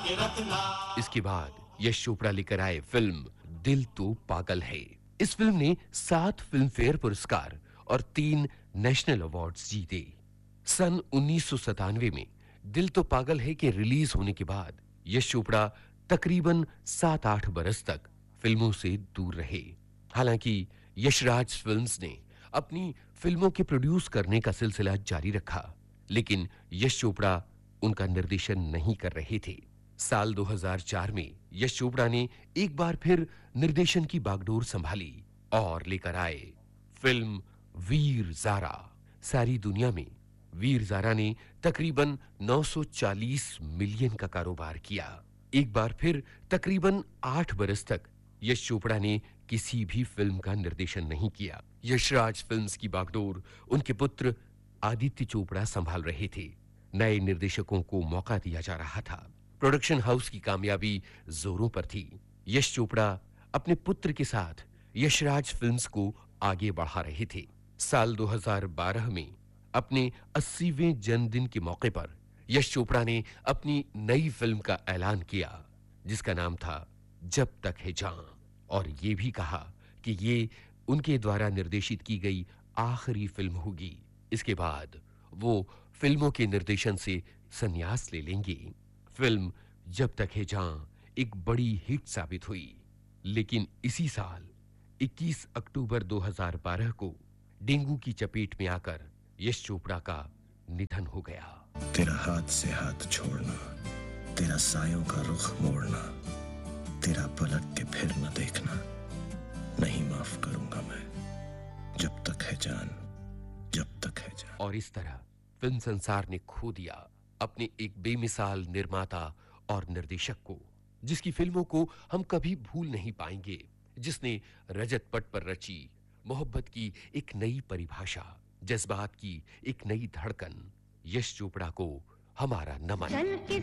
इसके बाद यश चोपड़ा लेकर आए फिल्म दिल तो पागल है। इस फिल्म ने 7 फिल्म फेयर पुरस्कार और 3 नेशनल अवार्ड्स जीते। सन 1997 में दिल तो पागल है के रिलीज होने के बाद यश चोपड़ा तकरीबन 7-8 बरस तक फिल्मों से दूर रहे। हालांकि यशराज फिल्म्स ने अपनी फिल्मों के प्रोड्यूस करने का सिलसिला जारी रखा, लेकिन यश चोपड़ा उनका निर्देशन नहीं कर रहे थे। साल 2004 में यश चोपड़ा ने एक बार फिर निर्देशन की बागडोर संभाली और लेकर आए फिल्म वीर ज़ारा। सारी दुनिया में वीर ज़ारा ने तकरीबन 940 मिलियन का कारोबार किया। एक बार फिर तकरीबन 8 बरस तक यश चोपड़ा ने किसी भी फिल्म का निर्देशन नहीं किया। यशराज फिल्म्स की बागडोर उनके पुत्र आदित्य चोपड़ा संभाल रहे थे। नए निर्देशकों को मौका दिया जा रहा था। प्रोडक्शन हाउस की कामयाबी जोरों पर थी। यश चोपड़ा अपने पुत्र के साथ यशराज फिल्म्स को आगे बढ़ा रहे थे। साल 2012 में अपने 80वें जन्मदिन के मौके पर यश चोपड़ा ने अपनी नई फिल्म का ऐलान किया, जिसका नाम था जब तक है जान, और ये भी कहा कि ये उनके द्वारा निर्देशित की गई आखिरी फिल्म होगी। इसके बाद वो फिल्मों के निर्देशन से संन्यास ले लेंगे। फिल्म जब तक है जान एक बड़ी हिट साबित हुई, लेकिन इसी साल 21 अक्टूबर 2012 को डेंगू की चपेट में आकर यश चोपड़ा का निधन हो गया। तेरा हाथ से हाथ छोड़ना, तेरा सायों का रुख मोड़ना, तेरा पलट के फिर न देखना, नहीं माफ करूंगा मैं, जब तक है जान, जब तक है जान। और इस तरह फिल्म संसार ने खो दिया अपने एक बेमिसाल निर्माता और निर्देशक को, जिसकी फिल्मों को हम कभी भूल नहीं पाएंगे, जिसने रजत पट पर रची मोहब्बत की एक नई परिभाषा, जज्बात की एक नई धड़कन। यश चोपड़ा को हमारा नमन।